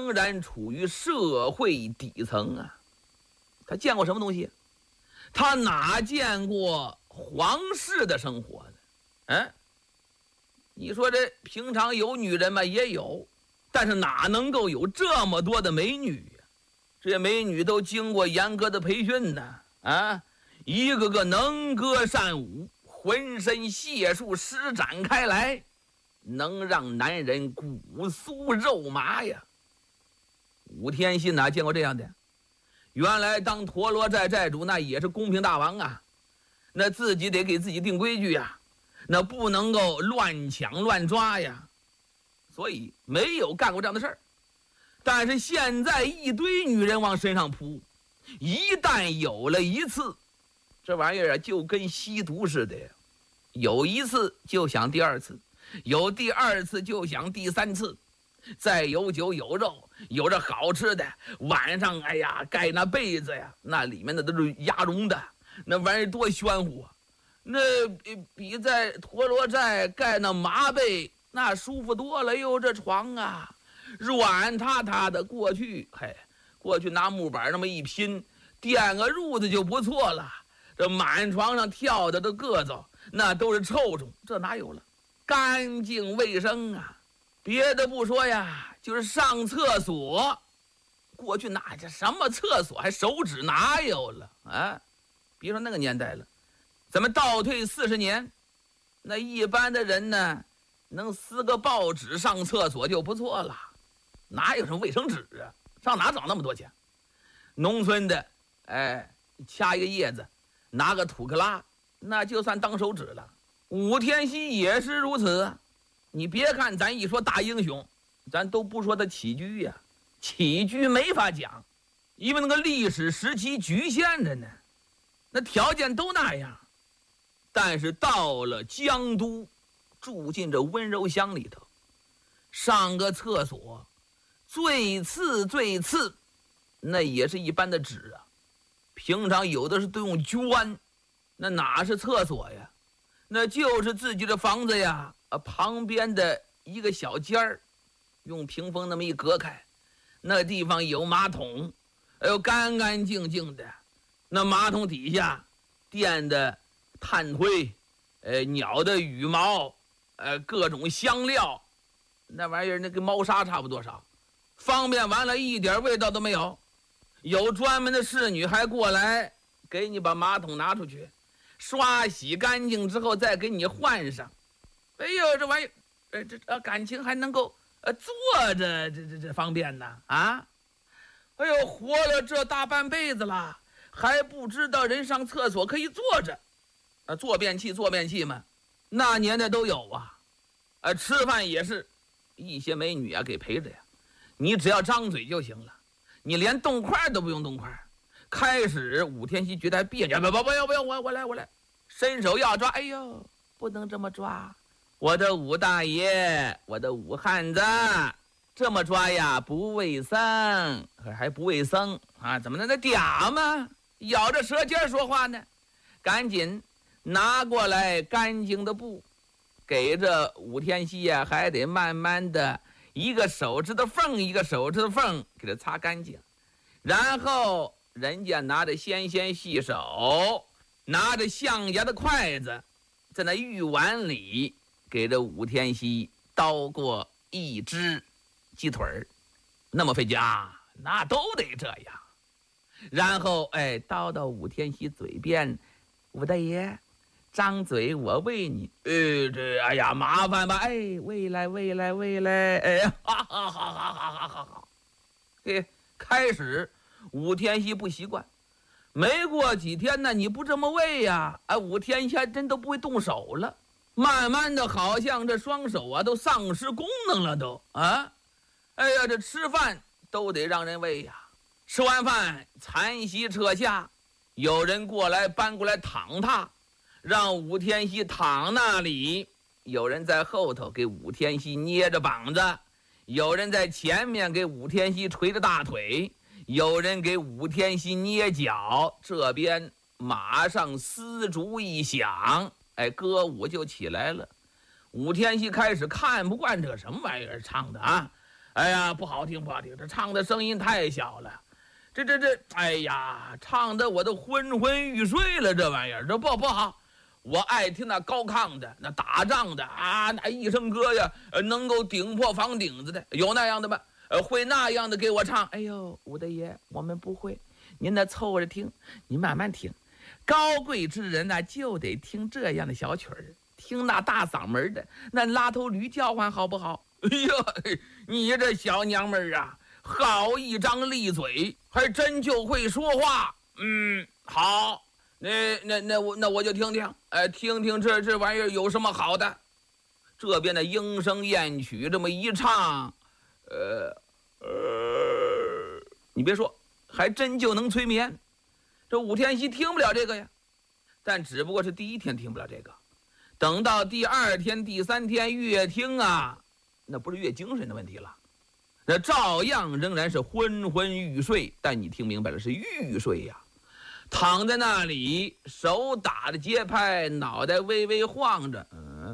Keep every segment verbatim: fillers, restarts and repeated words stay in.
仍然处于社会底层啊。他见过什么东西？他哪见过皇室的生活呢？嗯，你说这平常有女人嘛，也有，但是哪能够有这么多的美女呀？这些美女都经过严格的培训呢，啊，一个个能歌善舞，浑身解数施展开来，能让男人骨酥肉麻呀。武天心哪见过这样的？原来当陀罗寨寨主那也是公平大王啊，那自己得给自己定规矩呀，那不能够乱抢乱抓呀，所以没有干过这样的事儿。但是现在一堆女人往身上扑，一旦有了一次，这玩意儿啊就跟吸毒似的呀，有一次就想第二次，有第二次就想第三次，再有酒有肉，有着好吃的，晚上哎呀盖那被子呀，那里面的都是鸭绒的，那玩意儿多宣乎啊，那比在陀罗寨盖那麻被那舒服多了哟。这床啊软塌塌的，过去嘿，过去拿木板那么一拼，垫个褥子就不错了。这满床上跳的的个子，那都是臭虫，这哪有了？干净卫生啊！别的不说呀，就是上厕所，过去哪这什么厕所还手指哪有了啊？别说那个年代了，咱们倒退四十年，那一般的人呢，能撕个报纸上厕所就不错了。哪有什么卫生纸啊？上哪找那么多钱？农村的，哎，掐一个叶子，拿个土克拉，那就算当手纸了。武天锡也是如此啊。你别看咱一说大英雄，咱都不说他起居呀，起居没法讲，因为那个历史时期局限着呢，那条件都那样。但是到了江都，住进这温柔乡里头，上个厕所最次最次，那也是一般的纸啊，平常有的是都用捐，那哪是厕所呀？那就是自己的房子呀，啊，旁边的一个小间儿，用屏风那么一隔开，那地方有马桶，哎呦，干干净净的。那马桶底下垫的炭灰，呃，鸟的羽毛，呃，各种香料，那玩意儿那跟猫砂差不多少。方便完了，一点味道都没有。有专门的侍女还过来给你把马桶拿出去，刷洗干净之后再给你换上。哎呦，这玩意儿，呃，这呃感情还能够呃坐着，这这这方便呢啊！哎呦，活了这大半辈子了，还不知道人上厕所可以坐着，啊，坐便器坐便器嘛，那年代都有啊。呃，吃饭也是一些美女啊给陪着呀。你只要张嘴就行了，你连动筷都不用动筷。开始武天锡觉得别扭，不不不要不要，我我来我来，伸手要抓，哎呦，不能这么抓，我的武大爷，我的武汉子，这么抓呀不卫生，还不卫生啊？怎么能那嗲吗？咬着舌尖说话呢？赶紧拿过来干净的布，给这武天锡呀，还得慢慢的。一个手指头缝一个手指头缝给它擦干净，然后人家拿着纤纤细手，拿着象牙的筷子，在那玉碗里给这武天锡叨过一只鸡腿儿，那么费劲啊，那都得这样。然后哎，叨到武天锡嘴边，武大爷张嘴我喂你，呃，这哎呀麻烦吧，哎，喂来喂来喂来，哎呀，哈哈哈哈哈哈哈！嘿，开始武天锡不习惯，没过几天呢，你不这么喂呀，哎，武天锡还真都不会动手了。慢慢的，好像这双手啊都丧失功能了，都啊，哎呀，这吃饭都得让人喂呀。吃完饭残席撤下，有人过来搬过来躺榻。让武天锡躺那里，有人在后头给武天锡捏着膀子，有人在前面给武天锡捶着大腿，有人给武天锡捏脚。这边马上丝竹一响，哎，歌舞就起来了。武天锡开始看不惯这什么玩意儿唱的啊， 哎呀，不好听不好听，这唱的声音太小了，这这这，哎呀，唱的我都昏昏欲睡了，这玩意儿这不不好。我爱听那高亢的，那打仗的啊，那一声歌呀，呃，能够顶破房顶子的，有那样的吗？呃，会那样的给我唱。哎呦，武大爷，我们不会，您那凑着听，您慢慢听。高贵之人呢，就得听这样的小曲儿，听那大嗓门的，那拉头驴叫唤，好不好？哎呦，你这小娘们儿啊，好一张利嘴，还真就会说话。嗯，好。那那那我那我就听听，哎，听听这这玩意儿有什么好的？这边的莺声燕曲这么一唱，呃呃，你别说，还真就能催眠。这武天锡听不了这个呀，但只不过是第一天听不了这个，等到第二天、第三天越听啊，那不是越精神的问题了，那照样仍然是昏昏欲睡，但你听明白了，是欲睡呀。躺在那里，手打着节拍，脑袋微微晃着，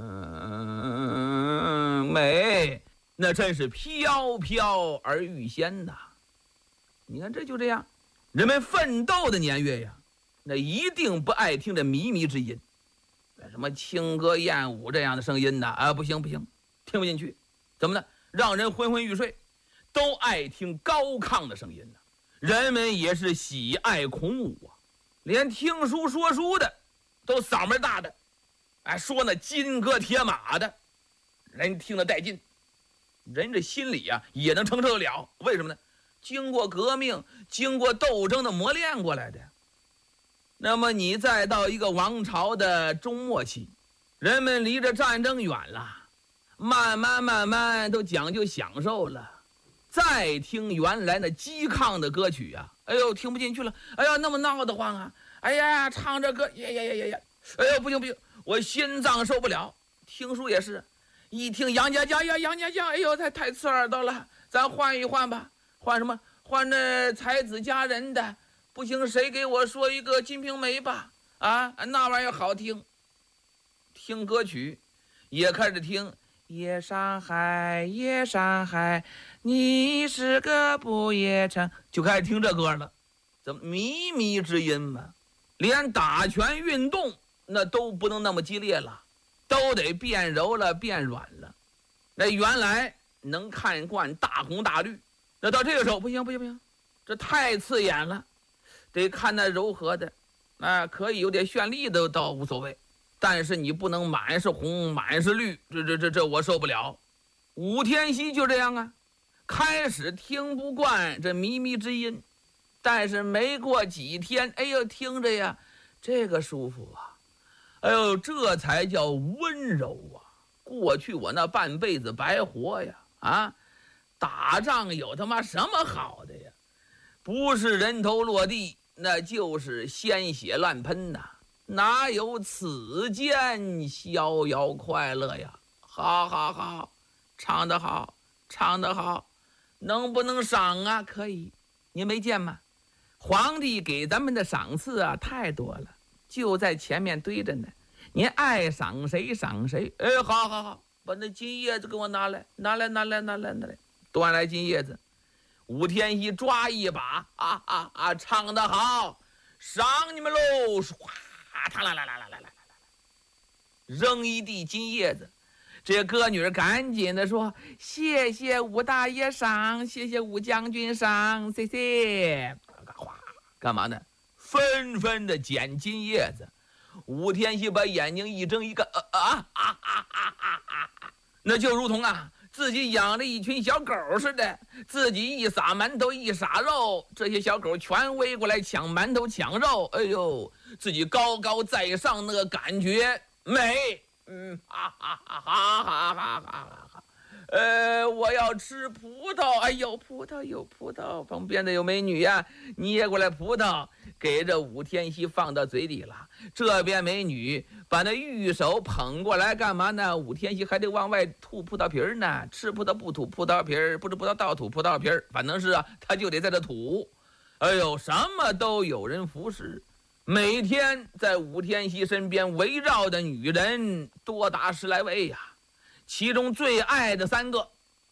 嗯，美，那真是飘飘而欲仙呐！你看，这就这样，人们奋斗的年月呀，那一定不爱听这靡靡之音，什么轻歌艳舞这样的声音呐，啊，不行不行，听不进去，怎么呢？让人昏昏欲睡，都爱听高亢的声音呢。人们也是喜爱孔武啊。连听书说书的都嗓门大的，哎，说那金戈铁马的，人听得带劲，人这心里啊也能承受得了。为什么呢？经过革命、经过斗争的磨练过来的。那么你再到一个王朝的中末期，人们离着战争远了，慢慢慢慢都讲究享受了，再听原来那激亢的歌曲啊，哎呦，听不进去了，哎呀，那么闹得慌啊，哎呀，唱这歌，呀呀呀呀呀，哎呦，不行不行，我心脏受不了。听书也是，一听杨家将呀，杨家将，哎呦，太太刺耳朵了，咱换一换吧，换什么？换那才子佳人的，不行，谁给我说一个《金瓶梅》吧？啊，那玩意儿好听。听歌曲，也开始听。夜上海，夜上海，你是个不夜城，就开始听这歌了。怎么靡靡之音嘛？连打拳运动那都不能那么激烈了，都得变柔了，变软了。那原来能看惯大红大绿，那到这个时候不行不行不行，这太刺眼了，得看那柔和的，啊，可以有点绚丽的倒无所谓。但是你不能满是红满是绿，这这这这我受不了。武天锡就这样啊，开始听不惯这靡靡之音，但是没过几天，哎呦，听着呀，这个舒服啊，哎呦，这才叫温柔啊！过去我那半辈子白活呀，啊，打仗有他妈什么好的呀？不是人头落地，那就是鲜血乱喷呐、啊。哪有此间逍遥快乐呀？好好好，唱得好，唱得好，能不能赏啊？可以，您没见吗？皇帝给咱们的赏赐啊太多了，就在前面堆着呢。您爱赏谁赏谁。哎，好好好，把那金叶子给我拿来，拿来，拿来，拿来，拿来，端来金叶子。武天锡抓一把，啊啊啊，唱得好，赏你们喽！唰。啊！他啦啦啦啦啦啦啦啦！扔一地金叶子，这歌女赶紧的说：“谢谢武大爷赏，谢谢武将军赏，谢谢。”哗，干嘛呢？纷纷的捡金叶子。武天锡把眼睛一睁一看，啊啊啊啊啊啊！那就如同啊，自己养了一群小狗似的，自己一撒馒头一撒肉，这些小狗全围过来抢馒头抢肉。哎呦！自己高高在上那个感觉美，嗯，哈哈哈哈哈哈哈哈！呃，我要吃葡萄，哎呦，葡萄有葡萄，旁边的有美女呀、啊，捏过来葡萄，给这武天锡放到嘴里了。这边美女把那玉手捧过来，干嘛呢？武天锡还得往外吐葡萄皮儿呢，吃葡萄不吐葡萄皮儿，不吃葡萄倒吐葡萄皮儿，反正是啊，他就得在这吐。哎呦，什么都有人服侍。每天在武天锡身边围绕的女人多达十来位呀、啊，其中最爱的三个，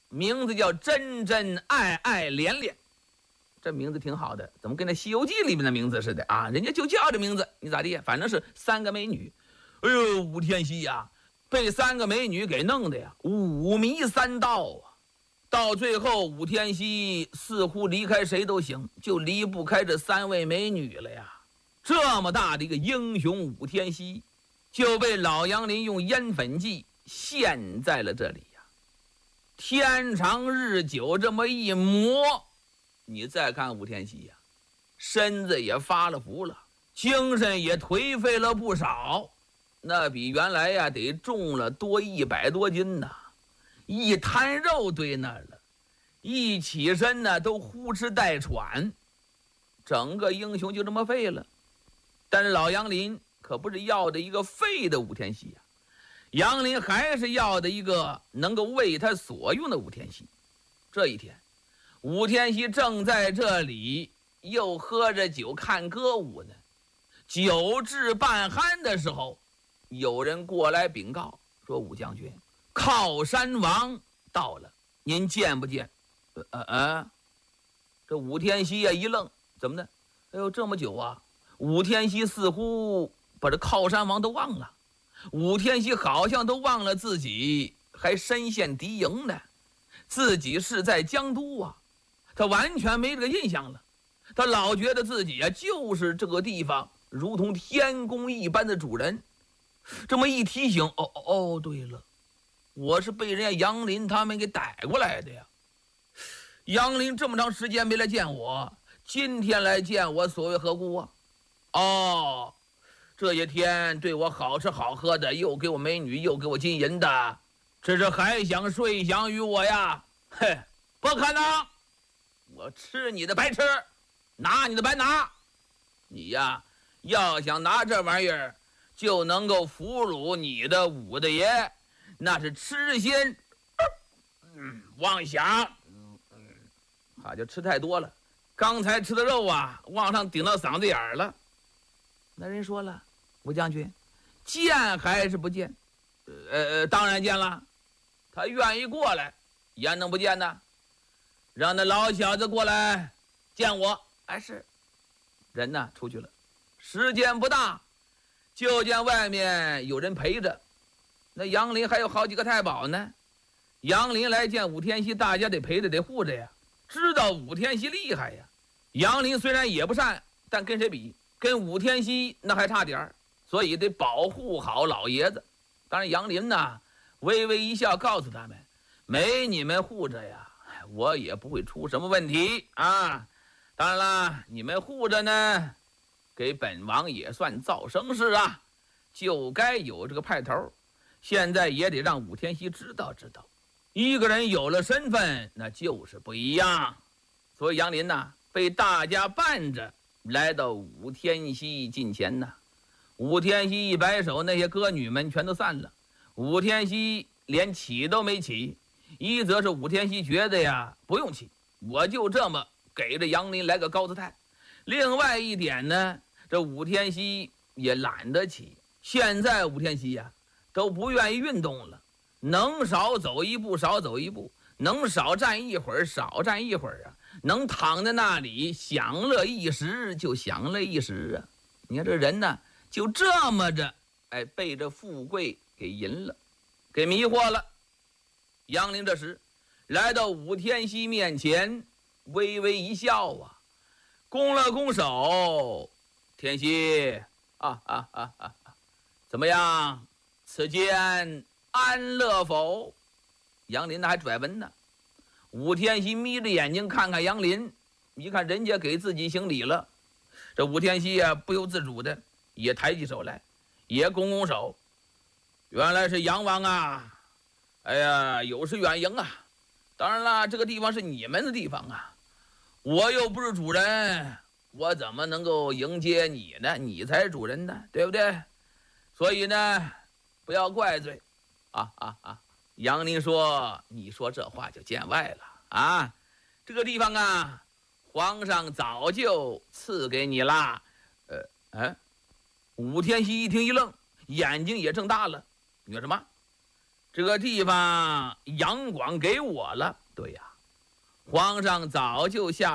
名字叫真真爱爱恋恋。这名字挺好的，怎么跟那《西游记》里面的名字似的啊？人家就叫这名字，你咋地？反正是三个美女。哎呦，武天锡呀，被三个美女给弄的呀，五迷三道啊！到最后，武天锡似乎离开谁都行，就离不开这三位美女了呀。这么大的一个英雄武天锡，就被老杨林用烟粉剂陷在了这里呀。天长日久，这么一磨，你再看武天锡呀，身子也发了福了，精神也颓废了不少，那比原来呀得重了多一百多斤呐，一滩肉堆那儿了，一起身呢都呼哧带喘，整个英雄就这么废了。但是老杨林可不是要的一个废的武天锡呀，杨林还是要的一个能够为他所用的武天锡。这一天，武天锡正在这里又喝着酒看歌舞呢，酒至半酣的时候，有人过来禀告说：“武将军，靠山王到了，您见不见？”呃呃呃，这武天锡呀一愣，怎么的？哎呦，这么久啊！武天锡似乎把这靠山王都忘了，武天锡好像都忘了自己还身陷敌营呢，自己是在江都啊，他完全没这个印象了。他老觉得自己啊就是这个地方如同天宫一般的主人。这么一提醒，哦哦哦，对了，我是被人家杨林他们给逮过来的呀。杨林这么长时间没来见我，今天来见我，所谓何故啊？哦，这些天对我好吃好喝的，又给我美女，又给我金银的，这是还想睡享于我呀？嘿，不可能！我吃你的白吃，拿你的白拿。你呀，要想拿这玩意儿就能够俘虏你的武大爷，那是痴心、嗯、妄想。嗯嗯，好像吃太多了，刚才吃的肉啊，往上顶到嗓子眼儿了。那人说了，武将军，见还是不见？呃呃，当然见了。他愿意过来，也能不见呢？让那老小子过来见我。哎，是。人呢出去了，时间不大，就见外面有人陪着。那杨林还有好几个太保呢。杨林来见武天锡，大家得陪着，得护着呀。知道武天锡厉害呀。杨林虽然也不善，但跟谁比？跟武天锡那还差点儿，所以得保护好老爷子。当然杨林呢微微一笑，告诉他们，没你们护着呀，我也不会出什么问题啊。当然了，你们护着呢，给本王也算造声势啊，就该有这个派头。现在也得让武天锡知道知道，一个人有了身份，那就是不一样。所以杨林呢被大家伴着来到武天锡近前呢。武天锡一摆手，那些歌女们全都散了。武天锡连起都没起，一则是武天锡觉得呀不用起，我就这么给这杨林来个高姿态。另外一点呢，这武天锡也懒得起。现在武天锡呀都不愿意运动了，能少走一步少走一步，能少站一会儿少站一会儿啊，能躺在那里享乐一时就享乐一时啊。你看这人呢就这么着，哎，被这富贵给淫了，给迷惑了。杨林这时来到武天锡面前，微微一笑啊，拱了拱手：“天锡啊啊啊啊，怎么样？此间安乐否？”杨林呢还拽文呢。武天锡眯着眼睛看看杨林，一看人家给自己行礼了，这武天锡啊不由自主的也抬起手来，也拱拱手：“原来是杨王啊！哎呀，有失远迎啊！当然了，这个地方是你们的地方啊，我又不是主人，我怎么能够迎接你呢？你才是主人呢，对不对？所以呢，不要怪罪。”啊啊啊！杨林说：“你说这话就见外了啊！这个地方啊，皇上早就赐给你啦。”呃，哎，武天锡一听一愣，眼睛也睁大了。你说什么？ 这个地方杨广给我了。对呀，皇上早就下